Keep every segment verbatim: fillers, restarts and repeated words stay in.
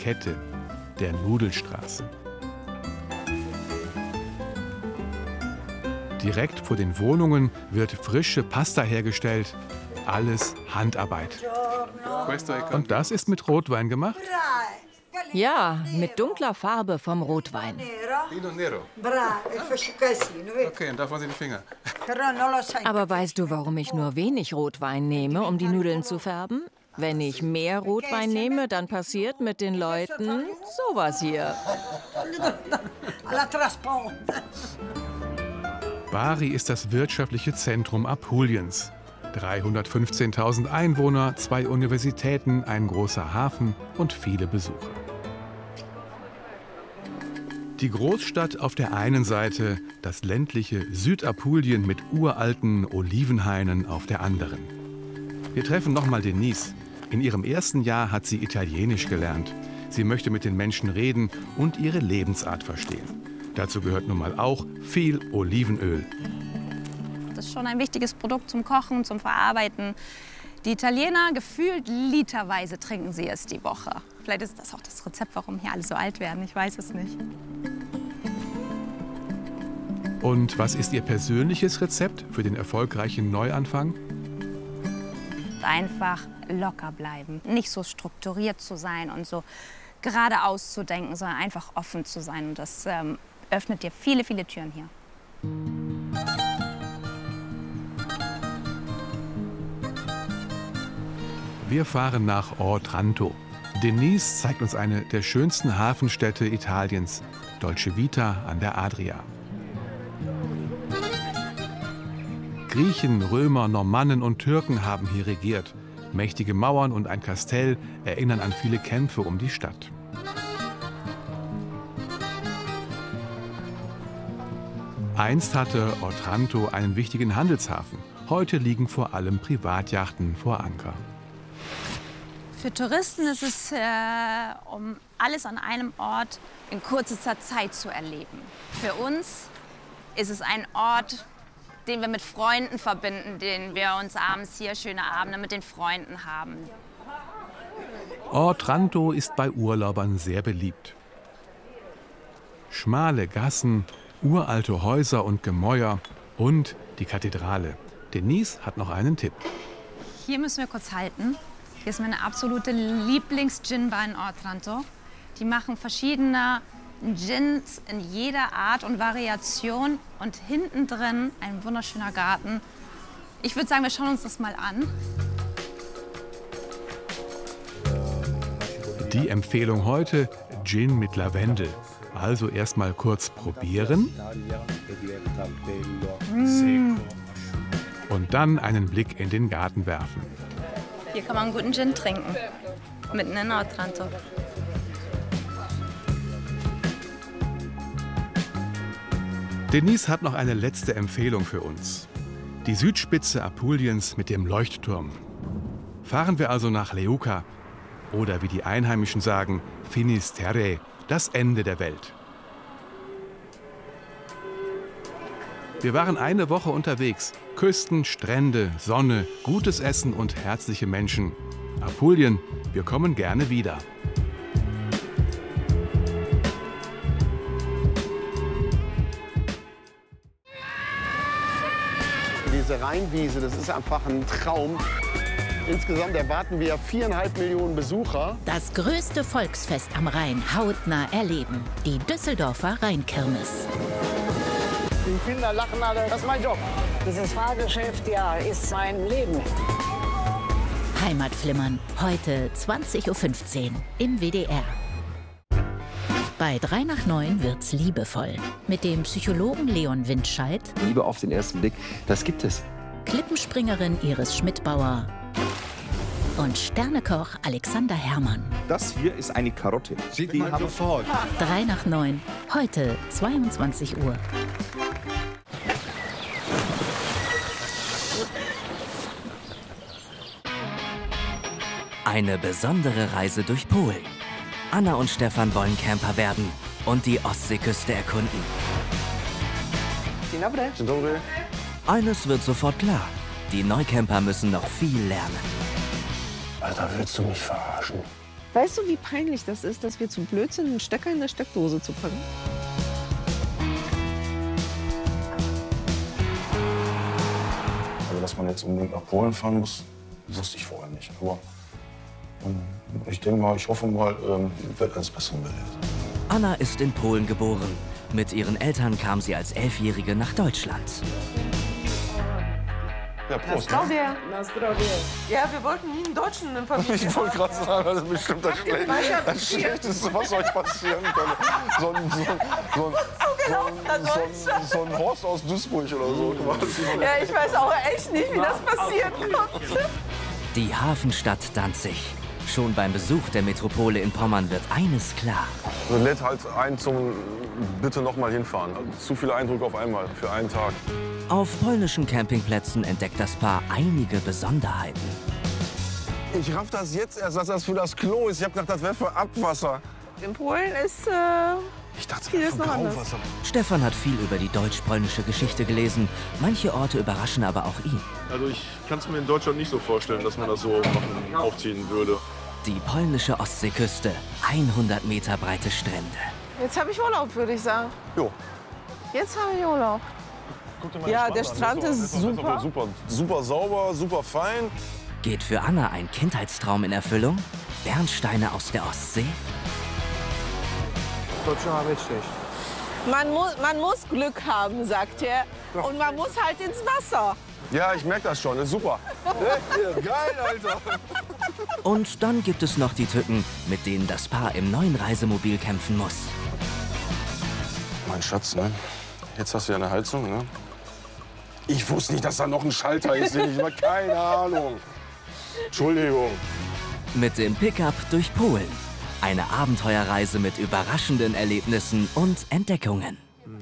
Kette, der Nudelstraße. Direkt vor den Wohnungen wird frische Pasta hergestellt. Alles Handarbeit. Und das ist mit Rotwein gemacht? Ja, mit dunkler Farbe vom Rotwein. Okay, und davon sind die Finger. Aber weißt du, warum ich nur wenig Rotwein nehme, um die Nudeln zu färben? Wenn ich mehr Rotwein nehme, dann passiert mit den Leuten sowas hier. Bari ist das wirtschaftliche Zentrum Apuliens. dreihundertfünfzehntausend Einwohner, zwei Universitäten, ein großer Hafen und viele Besucher. Die Großstadt auf der einen Seite, das ländliche Südapulien mit uralten Olivenhainen auf der anderen. Wir treffen nochmal Denise. In ihrem ersten Jahr hat sie Italienisch gelernt. Sie möchte mit den Menschen reden und ihre Lebensart verstehen. Dazu gehört nun mal auch viel Olivenöl. Das ist schon ein wichtiges Produkt zum Kochen, zum Verarbeiten. Die Italiener, gefühlt literweise trinken sie es die Woche. Vielleicht ist das auch das Rezept, warum hier alle so alt werden. Ich weiß es nicht. Und was ist Ihr persönliches Rezept für den erfolgreichen Neuanfang? Einfach locker bleiben. Nicht so strukturiert zu sein und so geradeaus zu denken, sondern einfach offen zu sein. Und das ähm, öffnet dir viele, viele Türen hier. Wir fahren nach Otranto. Denise zeigt uns eine der schönsten Hafenstädte Italiens, Dolce Vita an der Adria. Griechen, Römer, Normannen und Türken haben hier regiert. Mächtige Mauern und ein Kastell erinnern an viele Kämpfe um die Stadt. Einst hatte Otranto einen wichtigen Handelshafen. Heute liegen vor allem Privatjachten vor Anker. Für Touristen ist es, äh, um alles an einem Ort in kürzester Zeit zu erleben. Für uns ist es ein Ort, den wir mit Freunden verbinden, den wir uns abends hier schöne Abende mit den Freunden haben. Otranto ist bei Urlaubern sehr beliebt. Schmale Gassen, uralte Häuser und Gemäuer und die Kathedrale. Denise hat noch einen Tipp. Hier müssen wir kurz halten. Hier ist meine absolute Lieblings-Gin-Bar in Otranto. Die machen verschiedene Gins in jeder Art und Variation und hinten drin ein wunderschöner Garten. Ich würde sagen, wir schauen uns das mal an. Die Empfehlung heute, Gin mit Lavendel. Also erstmal kurz probieren. Mm. Und dann einen Blick in den Garten werfen. Hier kann man einen guten Gin trinken, mitten in Otranto. Denise hat noch eine letzte Empfehlung für uns. Die Südspitze Apuliens mit dem Leuchtturm. Fahren wir also nach Leuca oder wie die Einheimischen sagen, Finisterre, das Ende der Welt. Wir waren eine Woche unterwegs. Küsten, Strände, Sonne, gutes Essen und herzliche Menschen. Apulien, wir kommen gerne wieder. Diese Rheinwiese, das ist einfach ein Traum. Insgesamt erwarten wir viereinhalb Millionen Besucher. Das größte Volksfest am Rhein hautnah erleben. Die Düsseldorfer Rheinkirmes. Die Kinder lachen alle, das ist mein Job. Dieses Fahrgeschäft, ja, ist mein Leben. Heimatflimmern, heute zwanzig Uhr fünfzehn im W D R. Bei drei nach neun wird's liebevoll. Mit dem Psychologen Leon Windscheid. Liebe auf den ersten Blick, das gibt es. Klippenspringerin Iris Schmidbauer. Und Sternekoch Alexander Herrmann. Das hier ist eine Karotte. Sieht man sofort. drei nach neun, heute zweiundzwanzig Uhr. Eine besondere Reise durch Polen. Anna und Stefan wollen Camper werden und die Ostseeküste erkunden. Dzień dobry. Dzień dobry. Eines wird sofort klar. Die Neucamper müssen noch viel lernen. Alter, willst du mich verarschen? Weißt du, wie peinlich das ist, dass wir zu blöd sind, einen Stecker in der Steckdose zu packen? Also, dass man jetzt unbedingt nach Polen fahren muss, wusste ich vorher nicht. Aber ähm, ich denke mal, ich hoffe mal, ähm, wird eines Besseren belehrt. Anna ist in Polen geboren. Mit ihren Eltern kam sie als Elfjährige nach Deutschland. Ja, Prost. Claudia. Ja, wir wollten nie einen Deutschen in Familie. Ich wollte gerade sagen, das ist bestimmt das, Schle das Schlechteste, was euch passieren kann. So ein, so ein, so ein, so ein, so ein, so ein Horst aus Duisburg oder so. Ja, ich weiß auch echt nicht, wie das passieren konnte. Die Hafenstadt Danzig. Schon beim Besuch der Metropole in Pommern wird eines klar. Also lädt halt ein zum bitte noch mal hinfahren. Zu viele Eindrücke auf einmal für einen Tag. Auf polnischen Campingplätzen entdeckt das Paar einige Besonderheiten. Ich raff das jetzt erst, dass das für das Klo ist. Ich hab gedacht, das wäre für Abwasser. In Polen ist äh, ich dachte, vieles noch anders. Stefan hat viel über die deutsch-polnische Geschichte gelesen. Manche Orte überraschen aber auch ihn. Also ich kann es mir in Deutschland nicht so vorstellen, dass man das so machen, aufziehen würde. Die polnische Ostseeküste, hundert Meter breite Strände. Jetzt habe ich Urlaub, würde ich sagen. Jo. Jetzt habe ich Urlaub. Ja, der Strand ist, ist super. super. Super sauber, super fein. Geht für Anna ein Kindheitstraum in Erfüllung? Bernsteine aus der Ostsee? Man muss, man muss Glück haben, sagt er. Und man muss halt ins Wasser. Ja, ich merke das schon. Das ist super. Geil, Alter. Und dann gibt es noch die Tücken, mit denen das Paar im neuen Reisemobil kämpfen muss. Mein Schatz, ne? Jetzt hast du ja eine Heizung, ne? Ich wusste nicht, dass da noch ein Schalter ist. Ich habe keine Ahnung. Entschuldigung. Mit dem Pickup durch Polen. Eine Abenteuerreise mit überraschenden Erlebnissen und Entdeckungen.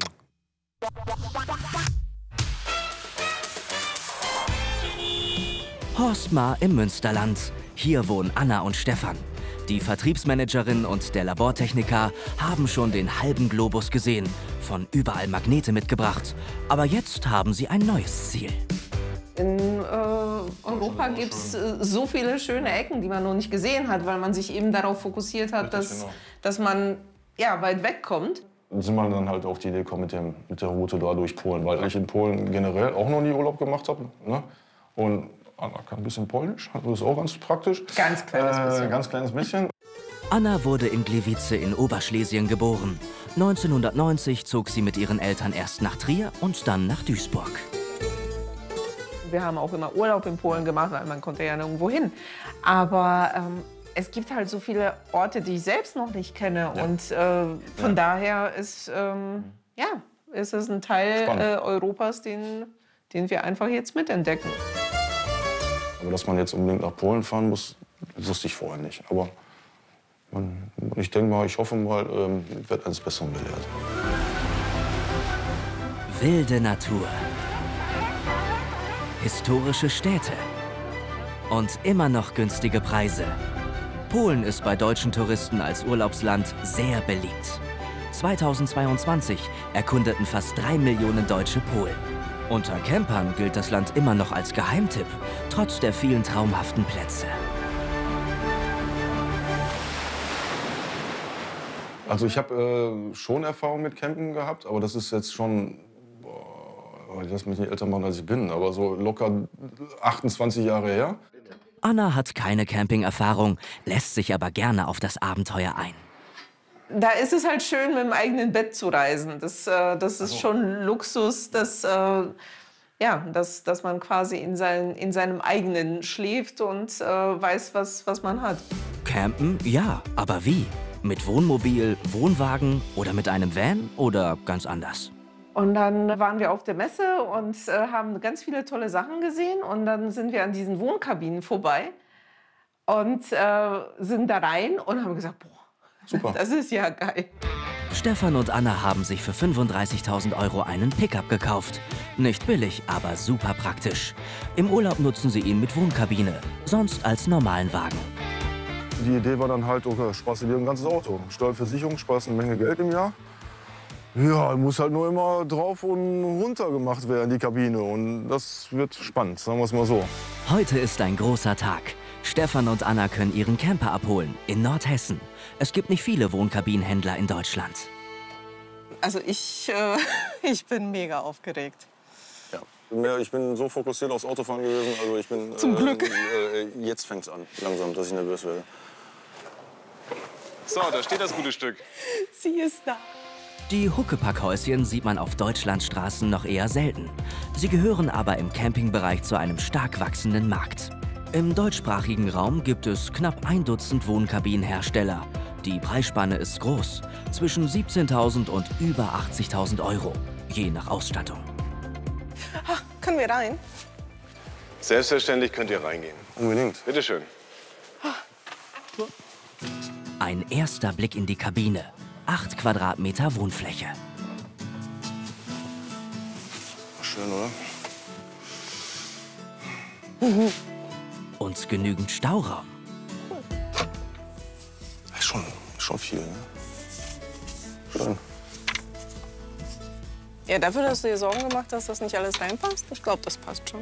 Horstmar im Münsterland. Hier wohnen Anna und Stefan. Die Vertriebsmanagerin und der Labortechniker haben schon den halben Globus gesehen, von überall Magnete mitgebracht. Aber jetzt haben sie ein neues Ziel. In äh, Europa gibt es äh, so viele schöne Ecken, die man noch nicht gesehen hat, weil man sich eben darauf fokussiert hat, dass, genau. dass man ja, weit weg kommt. Dann sind wir dann halt auf die Idee gekommen mit, dem, mit der Route da durch Polen, weil ich in Polen generell auch noch nie Urlaub gemacht habe. Ne? Und Anna kann ein bisschen Polnisch, das ist auch ganz praktisch. Ganz kleines bisschen. Äh, ganz kleines bisschen. Anna wurde in Gliwice in Oberschlesien geboren. neunzehnhundertneunzig zog sie mit ihren Eltern erst nach Trier und dann nach Duisburg. Wir haben auch immer Urlaub in Polen gemacht, weil man konnte ja nirgendwo hin. Aber ähm, es gibt halt so viele Orte, die ich selbst noch nicht kenne. Ja. Und äh, von ja. daher ist, ähm, ja, ist es ein Teil äh, Europas, den, den wir einfach jetzt mitentdecken. Aber dass man jetzt unbedingt nach Polen fahren muss, wusste ich vorher nicht. Aber man, ich denke mal, ich hoffe mal, ähm, wird eines Besseren belehrt. Wilde Natur. Historische Städte. Und immer noch günstige Preise. Polen ist bei deutschen Touristen als Urlaubsland sehr beliebt. zweitausendzweiundzwanzig erkundeten fast drei Millionen Deutsche Polen. Unter Campern gilt das Land immer noch als Geheimtipp, trotz der vielen traumhaften Plätze. Also ich habe äh, schon Erfahrung mit Campen gehabt, aber das ist jetzt schon, boah, ich lass mich nicht älter machen, als ich bin, aber so locker achtundzwanzig Jahre her. Anna hat keine Camping-Erfahrung, lässt sich aber gerne auf das Abenteuer ein. Da ist es halt schön, mit dem eigenen Bett zu reisen. Das, äh, das ist also schon Luxus, dass, äh, ja, dass, dass man quasi in, sein, in seinem eigenen schläft und äh, weiß, was, was man hat. Campen, ja, aber wie? Mit Wohnmobil, Wohnwagen oder mit einem Van oder ganz anders? Und dann waren wir auf der Messe und äh, haben ganz viele tolle Sachen gesehen. Und dann sind wir an diesen Wohnkabinen vorbei und äh, sind da rein und haben gesagt, boah, super. Das ist ja geil. Stefan und Anna haben sich für fünfunddreißigtausend Euro einen Pickup gekauft. Nicht billig, aber super praktisch. Im Urlaub nutzen sie ihn mit Wohnkabine, sonst als normalen Wagen. Die Idee war dann halt, okay, sparst du dir ein ganzes Auto. Steuerversicherung, sparst eine Menge Geld im Jahr. Ja, muss halt nur immer drauf und runter gemacht werden, die Kabine. Und das wird spannend, sagen wir es mal so. Heute ist ein großer Tag. Stefan und Anna können ihren Camper abholen in Nordhessen. Es gibt nicht viele Wohnkabinenhändler in Deutschland. Also ich, äh, ich bin mega aufgeregt. Ja, ich bin so fokussiert aufs Autofahren gewesen. Also ich bin, Zum äh, Glück. Äh, jetzt fängt es an, langsam, dass ich nervös werde. So, da steht das gute Stück. Sie ist da. Die Huckepack-Häuschen sieht man auf Deutschlandstraßen noch eher selten. Sie gehören aber im Campingbereich zu einem stark wachsenden Markt. Im deutschsprachigen Raum gibt es knapp ein Dutzend Wohnkabinenhersteller. Die Preisspanne ist groß, zwischen siebzehntausend und über achtzigtausend Euro, je nach Ausstattung. Ach, können wir rein? Selbstverständlich könnt ihr reingehen. Unbedingt. Bitte schön. Ein erster Blick in die Kabine. Acht Quadratmeter Wohnfläche. Schön, oder? Und genügend Stauraum. Ist schon, schon viel, ne? Schön. Ja, dafür hast du dir Sorgen gemacht, dass das nicht alles reinpasst? Ich glaube, das passt schon.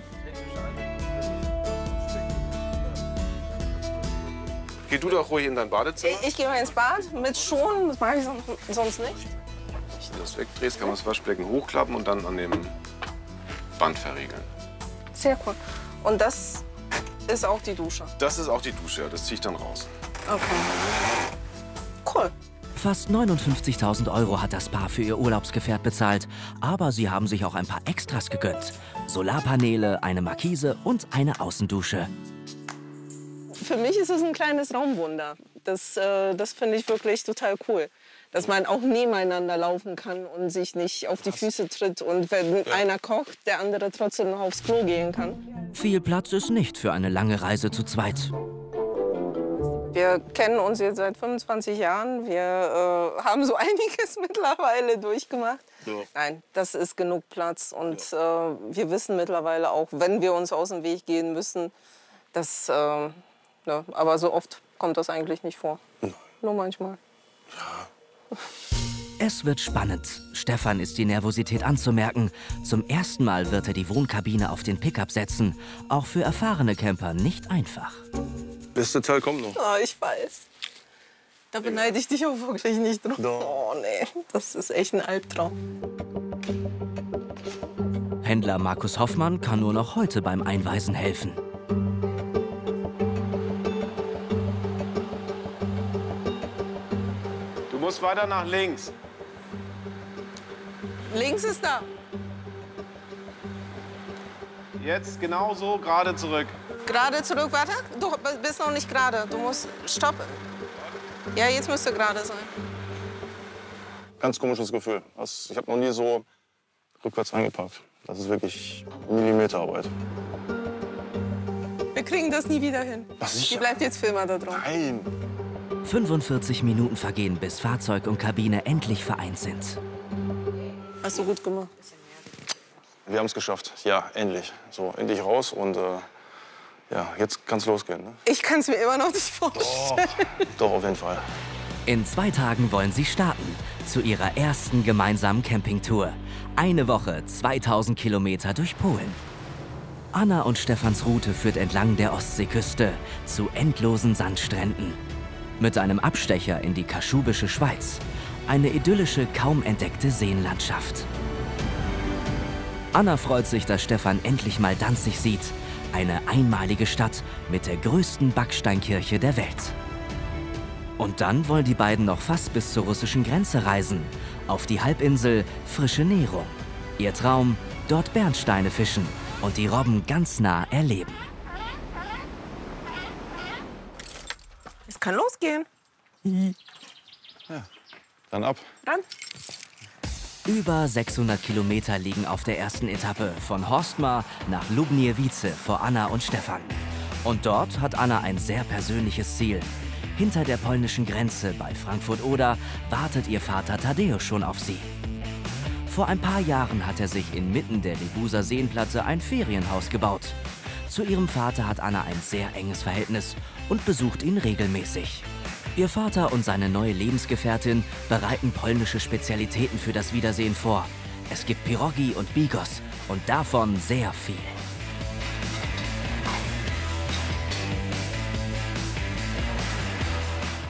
Geh du doch ruhig in dein Badezimmer. Ich, ich gehe mal ins Bad mit Schuhen, das mache ich sonst nicht. Wenn du das wegdrehst, kann man das Waschbecken hochklappen und dann an dem Band verriegeln. Sehr cool. Und das ist auch die Dusche? Das ist auch die Dusche, ja. Das ziehe ich dann raus. Okay. Cool. Fast neunundfünfzigtausend Euro hat das Paar für ihr Urlaubsgefährt bezahlt. Aber sie haben sich auch ein paar Extras gegönnt. Solarpaneele, eine Markise und eine Außendusche. Für mich ist es ein kleines Raumwunder. Das, äh, das finde ich wirklich total cool. Dass man auch nebeneinander laufen kann und sich nicht auf die Füße tritt. Und wenn ja. einer kocht, der andere trotzdem noch aufs Klo gehen kann. Viel Platz ist nicht für eine lange Reise zu zweit. Wir kennen uns jetzt seit fünfundzwanzig Jahren. Wir äh, haben so einiges mittlerweile durchgemacht. Ja. Nein, das ist genug Platz. Und ja. äh, wir wissen mittlerweile auch, wenn wir uns aus dem Weg gehen müssen, dass... Äh, ja, aber so oft kommt das eigentlich nicht vor. Nein. Nur manchmal. Ja. Es wird spannend. Stefan ist die Nervosität anzumerken. Zum ersten Mal wird er die Wohnkabine auf den Pickup setzen. Auch für erfahrene Camper nicht einfach. Beste Teil kommt noch. Oh, ich weiß. Da beneide ich dich auch wirklich nicht drum. Doch. Oh nee, das ist echt ein Albtraum. Händler Markus Hoffmann kann nur noch heute beim Einweisen helfen. Du musst weiter nach links. Links ist da. Jetzt genau so, gerade zurück. Gerade zurück, warte. Du bist noch nicht gerade. Du musst stoppen. Ja, jetzt müsste gerade sein. Ganz komisches Gefühl. Ich habe noch nie so rückwärts eingepackt. Das ist wirklich Millimeterarbeit. Wir kriegen das nie wieder hin. Was, die bleibt jetzt für immer da drauf. Nein. fünfundvierzig Minuten vergehen, bis Fahrzeug und Kabine endlich vereint sind. Hast du gut gemacht. Wir haben es geschafft. Ja, endlich. So, endlich raus und äh, ja, jetzt kann es losgehen. Ne? Ich kann es mir immer noch nicht vorstellen. Doch, doch, auf jeden Fall. In zwei Tagen wollen sie starten zu ihrer ersten gemeinsamen Campingtour. Eine Woche, zweitausend Kilometer durch Polen. Anna und Stefans Route führt entlang der Ostseeküste zu endlosen Sandstränden. Mit einem Abstecher in die kaschubische Schweiz. Eine idyllische, kaum entdeckte Seenlandschaft. Anna freut sich, dass Stefan endlich mal Danzig sieht. Eine einmalige Stadt mit der größten Backsteinkirche der Welt. Und dann wollen die beiden noch fast bis zur russischen Grenze reisen. Auf die Halbinsel Frische Nero. Ihr Traum, dort Bernsteine fischen und die Robben ganz nah erleben. Es kann losgehen. Ja, dann ab. Dann. Über sechshundert Kilometer liegen auf der ersten Etappe von Horstmar nach Lubniewice vor Anna und Stefan. Und dort hat Anna ein sehr persönliches Ziel. Hinter der polnischen Grenze bei Frankfurt-Oder wartet ihr Vater Tadeusz schon auf sie. Vor ein paar Jahren hat er sich inmitten der Libuser Seenplatte ein Ferienhaus gebaut. Zu ihrem Vater hat Anna ein sehr enges Verhältnis und besucht ihn regelmäßig. Ihr Vater und seine neue Lebensgefährtin bereiten polnische Spezialitäten für das Wiedersehen vor. Es gibt Pierogi und Bigos und davon sehr viel.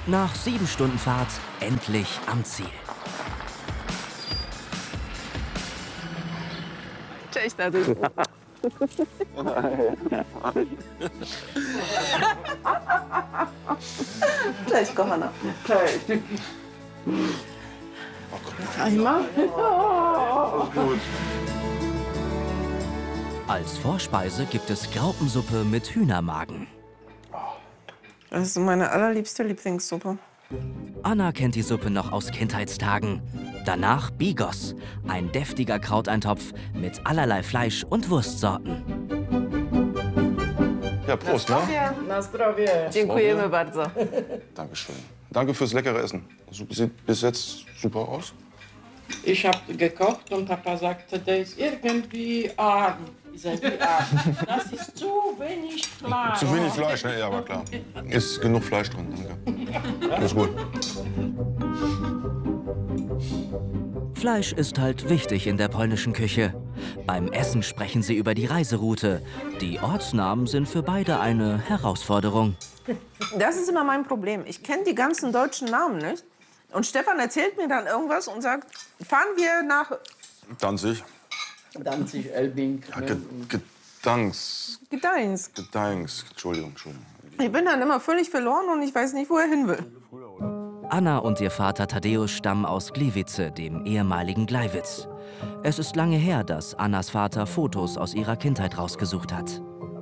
Nach sieben Stunden Fahrt endlich am Ziel. Cześć, tatuś. Cześć, kochana. Cześć. Einmal. Als Vorspeise gibt es Graupensuppe mit Hühnermagen. Das ist meine allerliebste Lieblingssuppe. Anna kennt die Suppe noch aus Kindheitstagen. Danach Bigos, ein deftiger Krauteintopf mit allerlei Fleisch- und Wurstsorten. Ja, Prost, ne? Na zdrowie. Dziękujemy bardzo. Dankeschön. Danke fürs leckere Essen. Sieht bis jetzt super aus. Ich habe gekocht und Papa sagte, der ist irgendwie arm. Ich sag, wie arm? Das ist zu wenig Fleisch. Zu wenig Fleisch, ne? Ja, aber klar. Ist genug Fleisch drin, danke. Alles gut. Fleisch ist halt wichtig in der polnischen Küche. Beim Essen sprechen sie über die Reiseroute. Die Ortsnamen sind für beide eine Herausforderung. Das ist immer mein Problem. Ich kenne die ganzen deutschen Namen nicht. Und Stefan erzählt mir dann irgendwas und sagt, fahren wir nach... Danzig. Danzig, Elbing. Ja, Ge Gedanks. Gdańsk. Gdańsk. Entschuldigung, Entschuldigung. Ich bin dann immer völlig verloren und ich weiß nicht, wo er hin will. Anna und ihr Vater Tadeusz stammen aus Gliwice, dem ehemaligen Gleiwitz. Es ist lange her, dass Annas Vater Fotos aus ihrer Kindheit rausgesucht hat.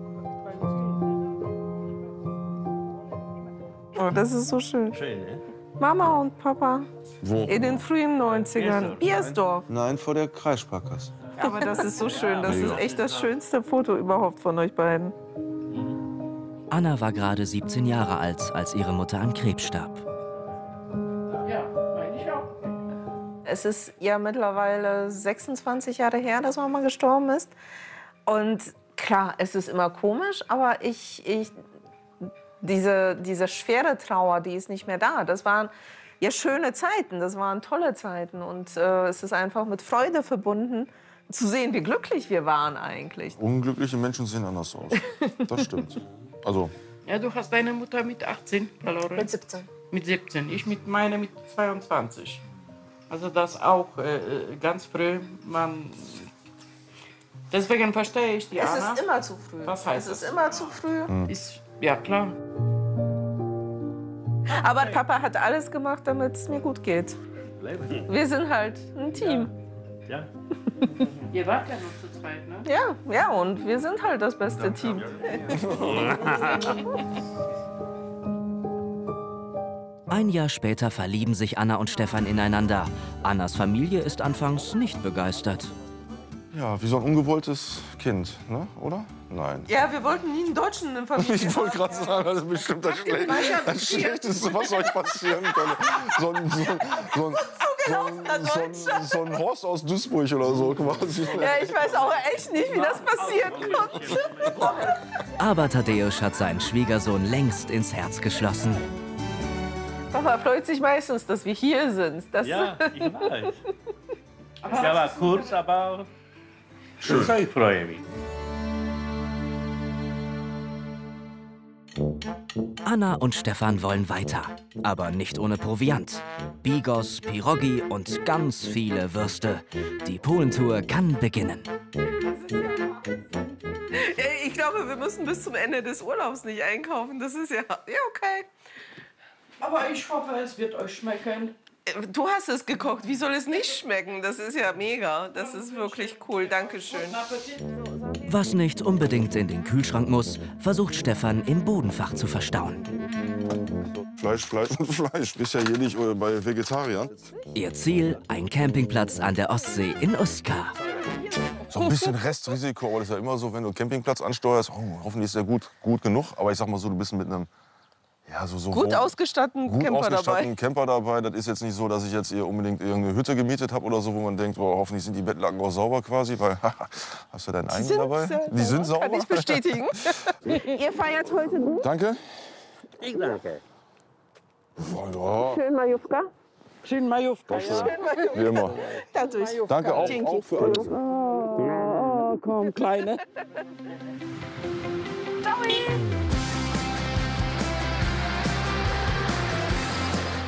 Oh, das ist so schön. Schön, ne? Mama und Papa. Wo? In den frühen neunzigern. Biersdorf. Nein, vor der Kreissparkasse. Aber das ist so schön. Das ist echt das schönste Foto überhaupt von euch beiden. Anna war gerade siebzehn Jahre alt, als ihre Mutter an Krebs starb. Ja, meine ich auch. Es ist ja mittlerweile sechsundzwanzig Jahre her, dass Mama gestorben ist. Und klar, es ist immer komisch, aber ich, ich, diese, diese schwere Trauer, die ist nicht mehr da. Das waren ja schöne Zeiten, das waren tolle Zeiten. Und äh, es ist einfach mit Freude verbunden, zu sehen, wie glücklich wir waren eigentlich. Unglückliche Menschen sehen anders aus. Das stimmt. Also. Ja, du hast deine Mutter mit achtzehn verloren. Mit siebzehn. Mit siebzehn. Ich mit meiner mit zweiundzwanzig. Also das auch äh, ganz früh. Man Deswegen verstehe ich die Es Anna. ist immer zu früh. Was heißt es ist das? immer zu früh. Hm. Ist, ja, klar. Aber Papa hat alles gemacht, damit es mir gut geht. Wir sind halt ein Team. Ja. Ihr wart ja nur zu zweit, ne? Ja, ja, und wir sind halt das beste Team. Ein Jahr später verlieben sich Anna und Stefan ineinander. Annas Familie ist anfangs nicht begeistert. Ja, wie so ein ungewolltes Kind, ne? Oder? Nein. Ja, wir wollten nie einen Deutschen in der Familie. Ich wollte gerade sagen, das ist bestimmt das, Schle das Schlechteste, was euch passieren kann. So ein, so ein, so ein, so ein, so ein, so ein Horst aus Duisburg oder so quasi. Ja, ich weiß auch echt nicht, wie das passieren konnte. Aber Tadeusz hat seinen Schwiegersohn längst ins Herz geschlossen. Papa freut sich meistens, dass wir hier sind. Das Ja, ich weiß. Ist aber kurz, aber schön. Ich freue mich. Anna und Stefan wollen weiter, aber nicht ohne Proviant. Bigos, Pierogi und ganz viele Würste. Die Polentour kann beginnen. Ich glaube, wir müssen bis zum Ende des Urlaubs nicht einkaufen. Das ist ja, ja okay. Aber ich hoffe, es wird euch schmecken. Du hast es gekocht. Wie soll es nicht schmecken? Das ist ja mega. Das ist wirklich cool. Dankeschön. Was nicht unbedingt in den Kühlschrank muss, versucht Stefan im Bodenfach zu verstauen. Fleisch, Fleisch und Fleisch. Ist ja hier nicht bei Vegetariern. Ihr Ziel, ein Campingplatz an der Ostsee in Ustka. So ein bisschen Restrisiko, aber das ist ja immer so, wenn du einen Campingplatz ansteuerst, oh, hoffentlich ist der gut, gut genug. Aber ich sag mal so, du bist mit einem ja, so, so gut wo, ausgestatteten gut Camper ausgestatteten dabei. Camper dabei. Das ist jetzt nicht so, dass ich jetzt hier unbedingt irgendeine Hütte gemietet habe oder so, wo man denkt, boah, hoffentlich sind die Bettlaken auch sauber quasi, weil hast du deinen eigenen sind dabei? Sauber. Die sind sauber. Kann ich bestätigen. Ihr feiert heute gut? Danke. Ich danke. Oh, ja. Schön Majówka. Schön Majówka. Ja. Wie immer. Dadurch. Danke auch, auch für alles. Oh, komm, Kleine.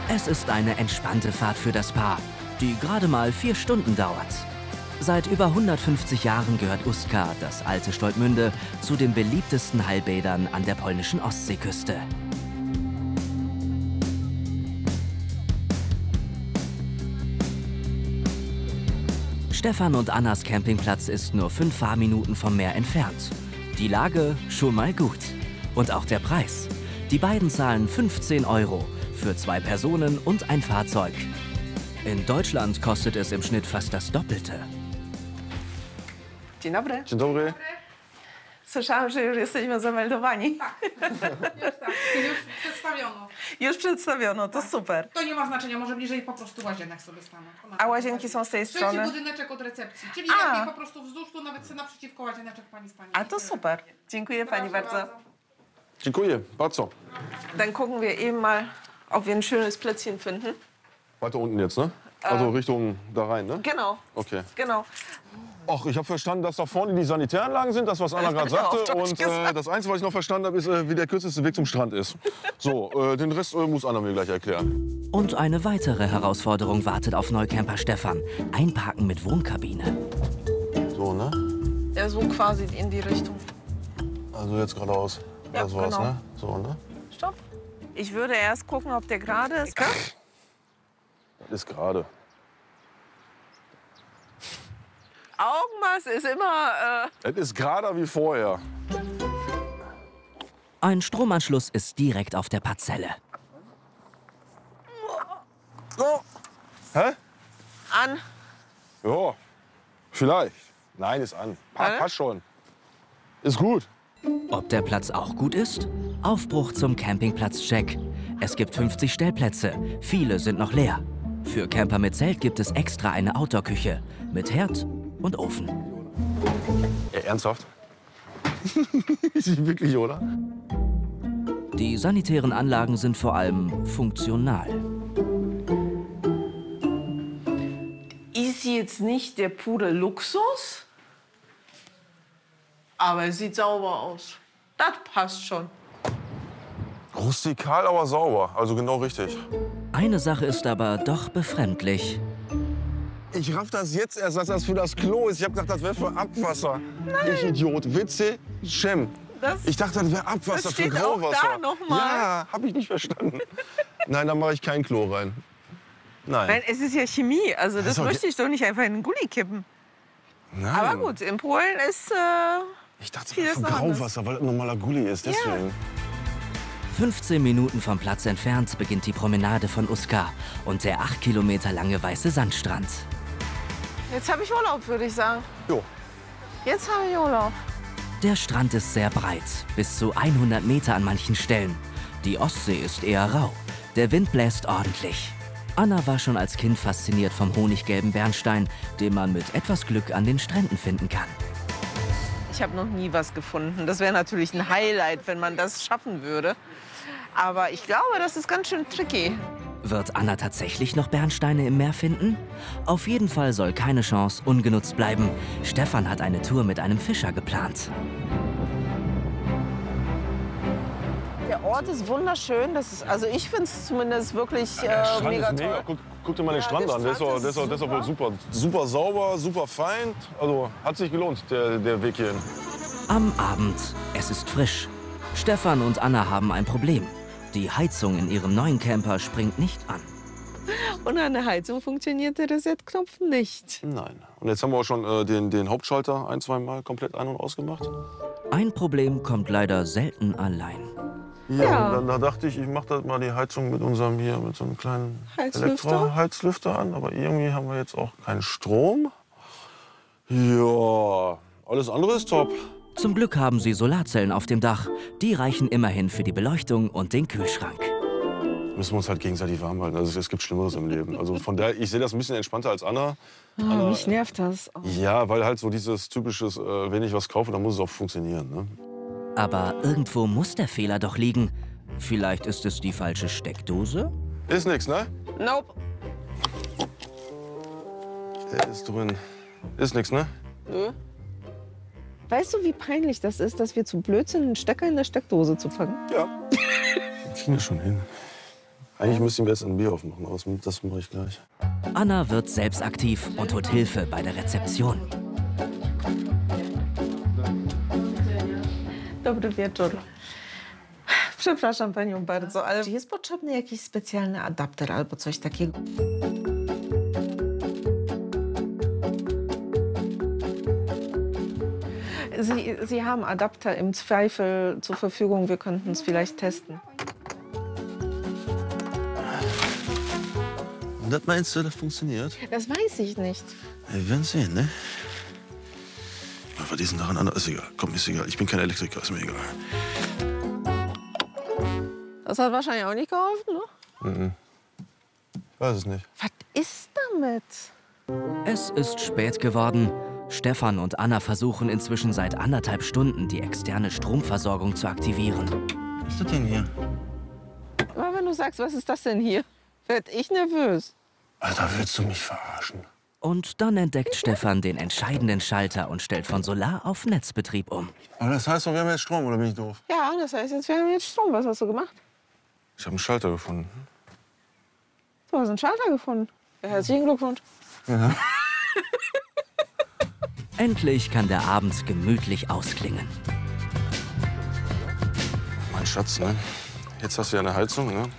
Es ist eine entspannte Fahrt für das Paar, die gerade mal vier Stunden dauert. Seit über hundertfünfzig Jahren gehört Ustka, das alte Stoltmünde, zu den beliebtesten Heilbädern an der polnischen Ostseeküste. Stefan und Annas Campingplatz ist nur fünf Fahrminuten vom Meer entfernt. Die Lage schon mal gut. Und auch der Preis. Die beiden zahlen fünfzehn Euro für zwei Personen und ein Fahrzeug. In Deutschland kostet es im Schnitt fast das Doppelte. Dzień dobry. Dzień dobry. Słyszałam, że już jesteśmy zameldowani. Tak, już przedstawiono. Już przedstawiono, to super. To nie ma znaczenia, może bliżej po prostu łazienek sobie staną. A łazienki są z tej Trzeci strony? budyneczek od recepcji, czyli A. lepiej po prostu wzdłuż, tu nawet sobie naprzeciwko łazienek pani stanie. A to super. Dziękuję pani bardzo. Dziękuję, bardzo. Dann gucken wir eben mal, ob wir ein schönes Plätzchen finden. Weiter unten jetzt, ne? Also Richtung da rein, ne? Genau. Okay. Genau. Ach, ich habe verstanden, dass da vorne die Sanitäranlagen sind, das was Anna gerade sagte. Und äh, das Einzige, was ich noch verstanden habe, ist, äh, wie der kürzeste Weg zum Strand ist. So, äh, den Rest äh, muss Anna mir gleich erklären. Und eine weitere Herausforderung wartet auf Neucamper Stefan. Einparken mit Wohnkabine. So, ne? Ja, so quasi in die Richtung. Also jetzt geradeaus. Ja, das war's, genau. ne? So, ne? Stopp. Ich würde erst gucken, ob der gerade ist. Das ist gerade. Augenmaß ist immer... Äh Es ist gerader wie vorher. Ein Stromanschluss ist direkt auf der Parzelle. So. Hä? An. Ja, vielleicht. Nein, ist an. Pa Äh? passt schon. Ist gut. Ob der Platz auch gut ist? Aufbruch zum Campingplatz-Check. Es gibt fünfzig Stellplätze. Viele sind noch leer. Für Camper mit Zelt gibt es extra eine Outdoor-Küche mit Herd und Ofen. Ja, ernsthaft? Ist wirklich, oder? Die sanitären Anlagen sind vor allem funktional. Ist jetzt nicht der pure Luxus, aber es sieht sauber aus. Das passt schon. Rustikal, aber sauber. Also genau richtig. Eine Sache ist aber doch befremdlich. Ich raff das jetzt erst, dass das für das Klo ist. Ich hab gedacht, das wäre für Abwasser. Nein. Ich Idiot. Witze, Schem. Das, ich dachte, das wäre Abwasser das für steht Grauwasser. Auch da noch mal. Ja, hab ich nicht verstanden. Nein, da mache ich kein Klo rein. Nein. Nein, es ist ja Chemie. Also das Das möchte ich doch nicht einfach in den Gully kippen. Nein. Aber gut, in Polen ist äh, Ich dachte, vieles für noch anders. Grauwasser, weil das ein normaler Gully ist. Deswegen. fünfzehn Minuten vom Platz entfernt beginnt die Promenade von Ustka und der acht Kilometer lange weiße Sandstrand. Jetzt habe ich Urlaub, würde ich sagen. Jo. Jetzt habe ich Urlaub. Der Strand ist sehr breit, bis zu hundert Meter an manchen Stellen. Die Ostsee ist eher rau. Der Wind bläst ordentlich. Anna war schon als Kind fasziniert vom honiggelben Bernstein, den man mit etwas Glück an den Stränden finden kann. Ich habe noch nie was gefunden. Das wäre natürlich ein Highlight, wenn man das schaffen würde. Aber ich glaube, das ist ganz schön tricky. Wird Anna tatsächlich noch Bernsteine im Meer finden? Auf jeden Fall soll keine Chance ungenutzt bleiben. Stefan hat eine Tour mit einem Fischer geplant. Der Ort ist wunderschön. Das ist, also ich finde es zumindest wirklich äh, Der Strand mega ist mega. toll. Guck, guck dir mal den Ja, Strand der an. Der ist, Strand doch, der, ist doch, der ist doch wohl ist super. Super sauber, super fein. Also hat sich gelohnt, der, der Weg hierhin. Am Abend. Es ist frisch. Stefan und Anna haben ein Problem. Die Heizung in ihrem neuen Camper springt nicht an. Und an der Heizung funktioniert der Reset-Knopf nicht. Nein. Und jetzt haben wir auch schon äh, den, den Hauptschalter ein, zwei Mal komplett ein- und ausgemacht. Ein Problem kommt leider selten allein. Ja, Ja. Und dann da dachte ich, ich mache das mal die Heizung mit unserem hier, mit so einem kleinen Heizlüfter? Elektro-Heizlüfter an. Aber irgendwie haben wir jetzt auch keinen Strom. Ja, alles andere ist top. Zum Glück haben sie Solarzellen auf dem Dach. Die reichen immerhin für die Beleuchtung und den Kühlschrank. Müssen wir uns halt gegenseitig warm halten. Also es gibt Schlimmeres im Leben. Also von daher, ich sehe das ein bisschen entspannter als Anna. Oh, Anna mich nervt das. Oh. ja, weil halt so dieses typisches, äh, wenn ich was kaufe, dann muss es auch funktionieren. Ne? Aber irgendwo muss der Fehler doch liegen. Vielleicht ist es die falsche Steckdose? Ist nix, ne? Nope. Der ist drin. Ist nix, ne? Nö. Weißt du, wie peinlich das ist, dass wir zu blöd sind, einen Stecker in der Steckdose zu packen? Ja. Kriegen wir schon hin. Eigentlich müssten wir jetzt ein Bier aufmachen, aber das, das mache ich gleich. Anna wird selbst aktiv und holt Hilfe bei der Rezeption. Dobry wieczór. Przepraszam panią bardzo, ale czy jest potrzebny jakiś specjalny adapter albo coś takiego? Sie, Sie haben Adapter im Zweifel zur Verfügung. Wir könnten es vielleicht testen. Und das meinst du, das funktioniert? Das weiß ich nicht. Wir werden sehen, ne? Was ist denn daran anders? Ist egal. Komm, ist egal. Ich bin kein Elektriker, ist mir egal. Das hat wahrscheinlich auch nicht geholfen, ne? Mhm. Ich weiß es nicht. Was ist damit? Es ist spät geworden. Stefan und Anna versuchen inzwischen seit anderthalb Stunden, die externe Stromversorgung zu aktivieren. Was ist das denn hier? Aber wenn du sagst, was ist das denn hier, werd ich nervös. Alter, willst du mich verarschen? Und dann entdeckt Stefan den entscheidenden Schalter und stellt von Solar auf Netzbetrieb um. Aber das heißt doch, wir haben jetzt Strom, oder bin ich doof? Ja, das heißt jetzt, wir haben jetzt Strom. Was hast du gemacht? Ich habe einen Schalter gefunden. Du hast einen Schalter gefunden. Ja, herzlichen Glückwunsch. Ja. Endlich kann der Abend gemütlich ausklingen. Mein Schatz, ne? Jetzt hast du ja eine Heizung, ne?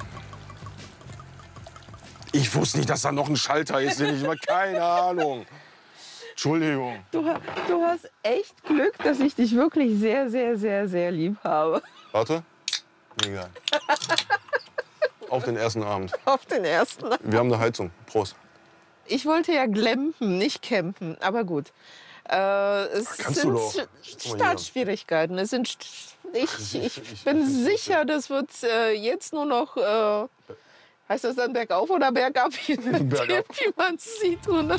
Ich wusste nicht, dass da noch ein Schalter ist, den ich immer keine Ahnung. Entschuldigung. Du, du hast echt Glück, dass ich dich wirklich sehr, sehr, sehr, sehr lieb habe. Warte. Egal. Auf den ersten Abend. Auf den ersten Abend. Wir haben eine Heizung. Prost. Ich wollte ja glampen, nicht campen. Aber gut. Äh, es Kannst sind du doch. Startschwierigkeiten. Es sind, ich, ich bin sicher, das wird äh, jetzt nur noch... Äh, heißt das dann bergauf oder bergab? Bergab. Wie man es sieht. Oder?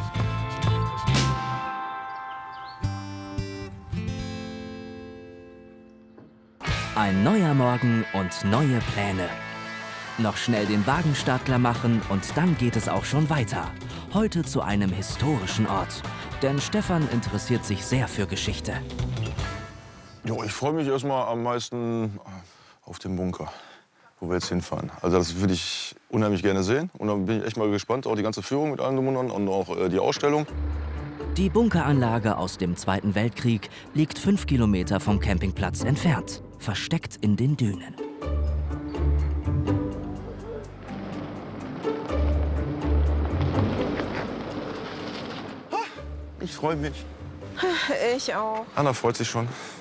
Ein neuer Morgen und neue Pläne. Noch schnell den Wagenstartler machen und dann geht es auch schon weiter. Heute zu einem historischen Ort. Denn Stefan interessiert sich sehr für Geschichte. Jo, ich freue mich erstmal am meisten auf den Bunker, wo wir jetzt hinfahren. Also das würde ich unheimlich gerne sehen. Und dann bin ich echt mal gespannt, auch die ganze Führung mit allen drum und dran und auch äh, die Ausstellung. Die Bunkeranlage aus dem Zweiten Weltkrieg liegt fünf Kilometer vom Campingplatz entfernt, versteckt in den Dünen. Ich freue mich. Ich auch. Anna freut sich schon.